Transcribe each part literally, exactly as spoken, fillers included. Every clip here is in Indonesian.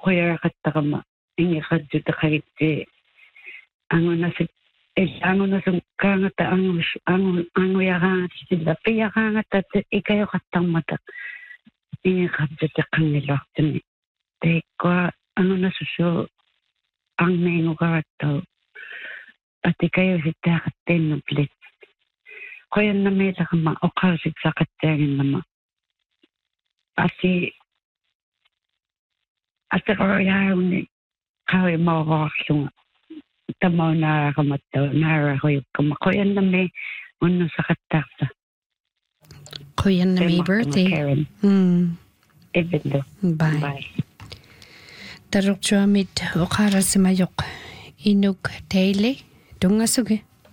qoyaraqattaqama ingiqattuteqagitti angunasut angunasum kaangata angus angu anguyaraangatilla piyaraangata ikayoqattarmata ingiqattuteqangilartuni teikqa angunasusu arniinguqarattau atikayusittaaqattainnuplit qoyannamiilaqama oqarusiksaqattaaginnama ati атеқариаарни qawi mawaqarlunga tamaunaaramatta naarahuyukkama qoyannami unnusaqattaarta qoyannami birthday mm ebillu bye, bye. Tarukchuamit oqarasimayoq inuk taile tungasuge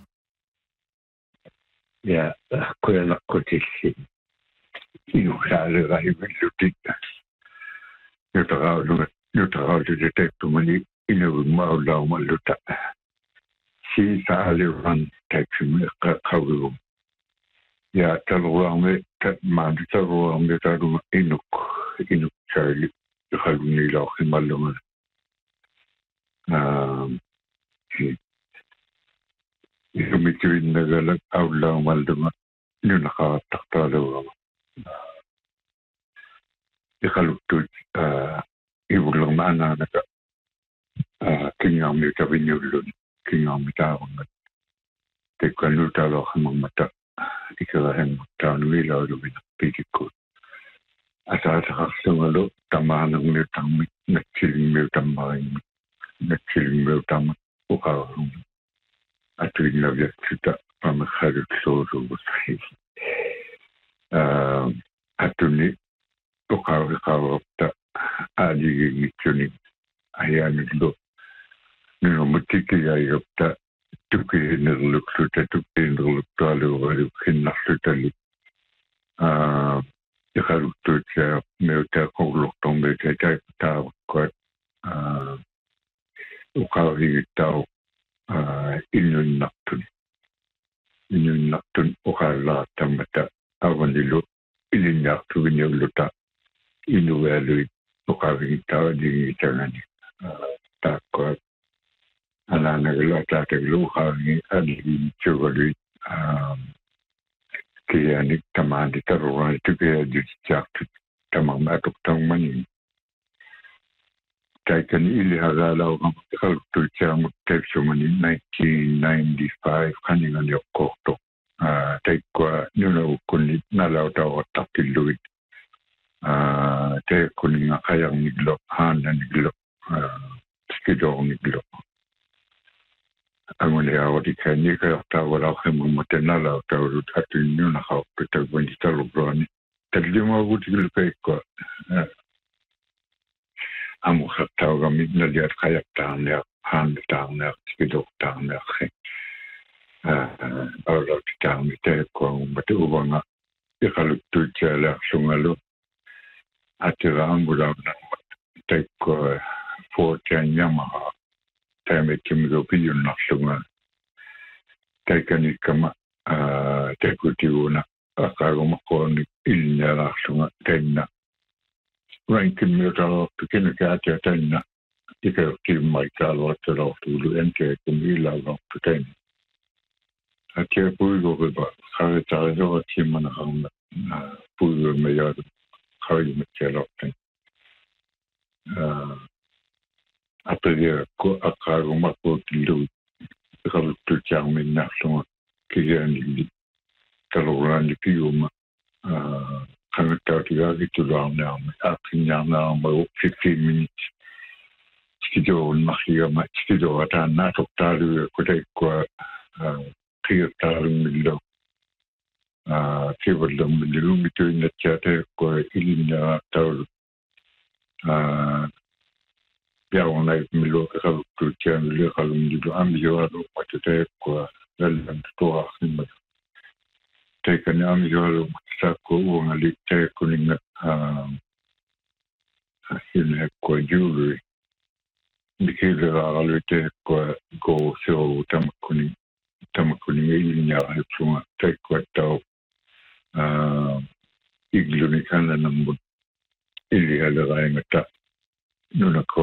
ya qoyanaqqutilli inuk saaleqaivillutit Yutaraulu yutaraulu detektumani inuvimmaulaumalluta si saaliran taksimi qawlu ya talruarme tatmaandi talruarme taluma inuk inuk saali qaluniilauqimallunga um Yumituinnagalak aulaumallunga nunaqarattaqtaaluurama iqaluttut ivullernaanaanaka kingaarmi tavinnullun kingaarmi taavungat tekkalluutaaloorhammermata ikerahammattaanuilaaluminak pitikkuut asaasaqarlungalu tamaanerniutarmi natsilingmiu tammaringmi natsilingmiutarmat uqararlunga atuinnaviatsuta pamerhalutsuusuugut atuni uqauriqaruqta aaligigitsuni ayaanillu nunumutikigaayupta tukiinerlukluta tukiinerluktualuugaluk hinnarlutali aa iqaluktuutsia meutaaqorlortormeeta taavakkuat aa uqaurigittau aa innunnartun innunnartun uqaallarattammata avanilu ilinnaartuvinniulluta inuvaluit uqavigittava digitangani taakkuat anaanagaluataatagalu uqavigi aligitsugaluit kiyanik tamaani tarurani tukiyajutsiartut tamarma atuqtarmani taikani ilihagaalauqama iqaluktuitsiaramut taipsumani nineteen ninety-five qaninganiorqoortoq taikkua nunavukkunni nalautaortartilluit teekkuninga qajarniglo haannaniglo skidorniglo anguliaawatikkani kayortaavalaarhimmermata nalautaulut atuinnunaqaorpitagvani talurluani tallimaagutigilukaikkua amuqartaugami naliat qajartaarniaq haannataarniaq skidortaarniaqi aulautitaarmi teekkuangummata uvanga iqaluktuitsialaarlungalu atiraangulaunarmat taikkua fortianyamaha taimekkimigopiunnarlunga taikanikkama taikutiuna aqaagumaqquarnik ilnialaarlunga tainna rankimmiutarorpikinakiatia tainna ikayortiimmaikaaluatsalortuulu enkeekumi ilaagaortu tainna atia puigoripa qaritarisoratimmanaqarna puiguimayaadu qavimattialortan apelia ko aqaagumaqquutilluit iqaluktuutiarminnaarlunga kigianilli talurlaani piuma qangattautigaagituluarniarmi aaqsinniarnaarmagu fifteen minutes skidorunmarligama skidorataannaatoqtaaluga kutaikkua qiyertaarunngillo kivallermilluumituinnatsiateekkua ilinniaraartaulut piarunaimmilluaqaqaluktuutiaanguliqalumnilu amijualuummatuteekkua lallantutuarsimmat taikani amijualuummat saakku uangali teekkuninga hineekkua jewelry nikileraaraluteekkua goosiruu tamakkuni tamakkuniga ilinniaraaripsunga taikkuattau iglunikananammut ilihaleraingata nunakko